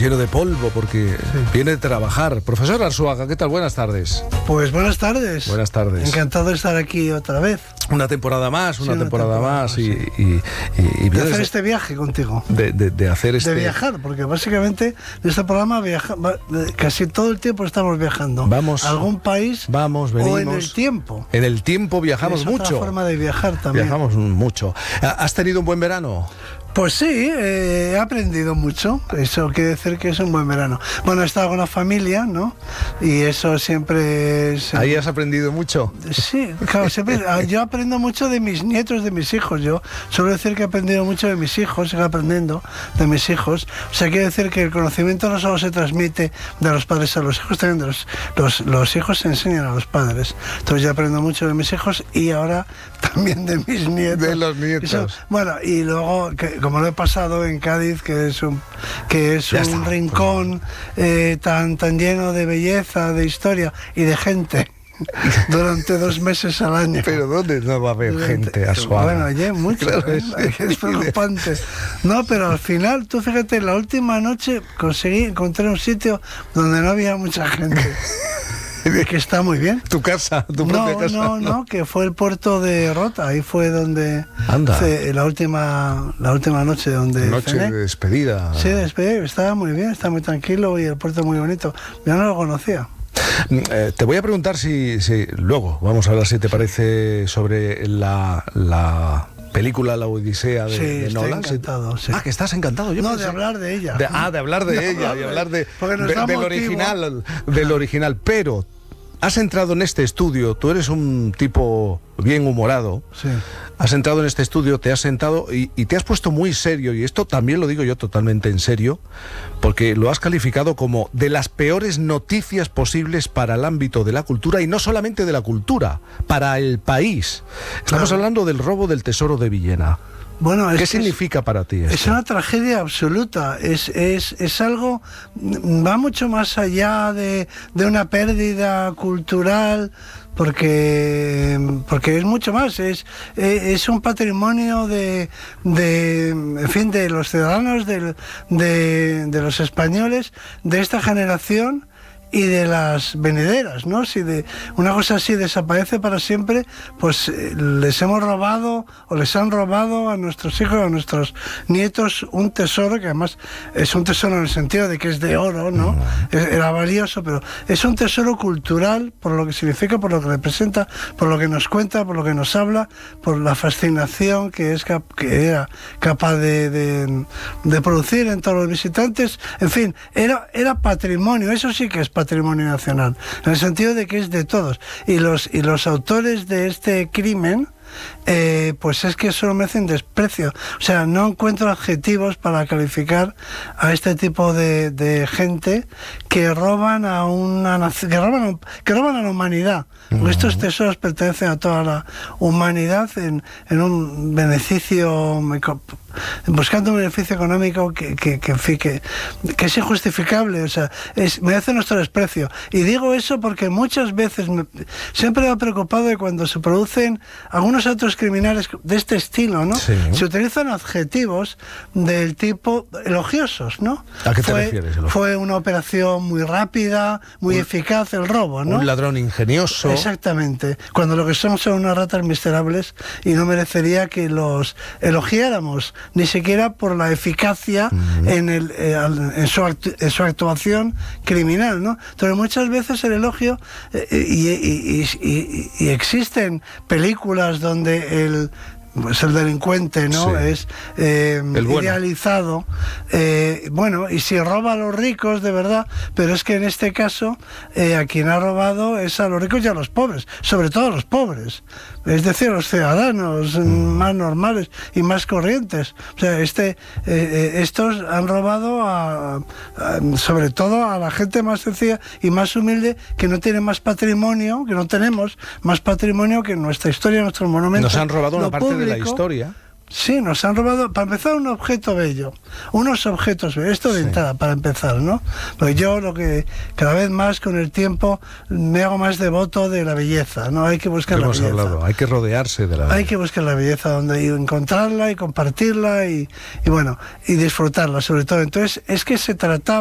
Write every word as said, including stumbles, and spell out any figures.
lleno de polvo porque sí. viene de trabajar. Profesor Arzuaga, ¿qué tal? Buenas tardes. Pues buenas tardes. Buenas tardes. Encantado de estar aquí otra vez. Una temporada más, una, sí, una temporada, temporada más. Y, sí. y, y, y, y de hacer este viaje contigo. De, de, de hacer este... De viajar, porque básicamente en este programa viaja, casi todo el tiempo estamos viajando. Vamos a algún país vamos, venimos, o en el tiempo. En el tiempo viajamos es mucho. Es otra forma de viajar también. Viajamos mucho. ¿Has tenido un buen verano? Pues sí, eh, he aprendido mucho. Eso quiere decir que es un buen verano. Bueno, he estado con la familia, ¿no? Y eso siempre es... ¿Ahí has aprendido mucho? Sí, claro, siempre. Yo aprendo mucho de mis nietos, de mis hijos. Yo suelo decir que he aprendido mucho de mis hijos, sigo aprendiendo de mis hijos. O sea, quiere decir que el conocimiento no solo se transmite de los padres a los hijos, también de los, los, los hijos se enseñan a los padres. Entonces yo aprendo mucho de mis hijos y ahora también de mis nietos. De los nietos. Eso, bueno, y luego... Que, como lo he pasado en Cádiz, que es un, que es un rincón eh, tan, tan lleno de belleza, de historia y de gente durante dos meses al año. ¿Pero dónde no va a haber gente a Suárez? Bueno, allí hay mucho, claro, ¿eh? Es, es preocupante. No, pero al final, tú fíjate, la última noche conseguí encontrar un sitio donde no había mucha gente. Que está muy bien. ¿Tu casa? ¿Tu propia no, casa? No, no, no, que fue el puerto de Rota. Ahí fue donde... Anda. Fue la última la última noche donde... Noche cené. de despedida. Sí, de despedida. Estaba muy bien, estaba muy tranquilo y el puerto muy bonito. Yo no lo conocía. Eh, te voy a preguntar si, si... Luego, vamos a hablar si te parece sobre la... la... película La Odisea de, sí, de Nolan. Encantado, sí. Ah, que estás encantado. Yo no, pensé... de hablar de ella. De, ah, de hablar de no, ella, no, de hablar de, de del motivo. original, del original. Pero has entrado en este estudio, tú eres un tipo bien humorado. Sí. Has entrado en este estudio, te has sentado y, y te has puesto muy serio, y esto también lo digo yo totalmente en serio, porque lo has calificado como de las peores noticias posibles para el ámbito de la cultura, y no solamente de la cultura, para el país. Estamos claro. hablando del robo del tesoro de Villena. Bueno, ¿Qué es significa es, para ti esto? Es una tragedia absoluta, es, es, es algo, va mucho más allá de, de una pérdida cultural, porque porque es mucho más, es, es un patrimonio de, de, en fin, de los ciudadanos, de, de, de los españoles, de esta generación, y de las venideras, ¿no? Si de una cosa así desaparece para siempre, pues eh, les hemos robado o les han robado a nuestros hijos, a nuestros nietos un tesoro, que además es un tesoro en el sentido de que es de oro, ¿no? Era valioso, pero es un tesoro cultural por lo que significa, por lo que representa, por lo que nos cuenta, por lo que nos habla, por la fascinación que es cap que era capaz de, de, de producir en todos los visitantes. En fin, era, era patrimonio, eso sí que es patrimonio patrimonio nacional, en el sentido de que es de todos, y los, y los autores de este crimen Eh, pues es que solo merecen desprecio. O sea, no encuentro adjetivos para calificar a este tipo de, de gente que roban a una nación, que roban a, que roban a la humanidad. Porque estos tesoros pertenecen a toda la humanidad en, en un beneficio, buscando un beneficio económico que, que, que, que, que es injustificable. O sea, es, merece nuestro desprecio. Y digo eso porque muchas veces me, siempre me ha preocupado de cuando se producen algunos actos criminales de este estilo, ¿no? Sí. Se utilizan adjetivos del tipo elogiosos, ¿no? ¿A qué te fue, refieres? Fue una operación muy rápida, muy un, eficaz el robo, ¿no? Un ladrón ingenioso. Exactamente. Cuando lo que somos son unas ratas miserables y no merecería que los elogiáramos, ni siquiera por la eficacia uh-huh. en, el, eh, en, su actu en su actuación criminal, ¿no? Entonces muchas veces el elogio eh, y, y, y, y, y existen películas donde el pues el delincuente, ¿no? Sí. Es eh, bueno. idealizado. Eh, bueno, y si roba a los ricos, de verdad, pero es que en este caso, eh, a quien ha robado es a los ricos y a los pobres, sobre todo a los pobres. Es decir, a los ciudadanos mm. más normales y más corrientes. O sea, este, eh, estos han robado a, a, sobre todo a la gente más sencilla y más humilde, que no tiene más patrimonio, que no tenemos más patrimonio que nuestra historia, nuestros monumentos. Nos han robado una parte de la historia. Sí, nos han robado, para empezar, un objeto bello, unos objetos bellos, esto de sí. entrada, para empezar, ¿no? Porque yo lo que, cada vez más con el tiempo, me hago más devoto de la belleza, ¿no? Hay que buscar la belleza. Hablado, hay que rodearse de la belleza. Hay que buscar la belleza, donde encontrarla y compartirla y, y bueno, y disfrutarla, sobre todo. Entonces, es que se trataba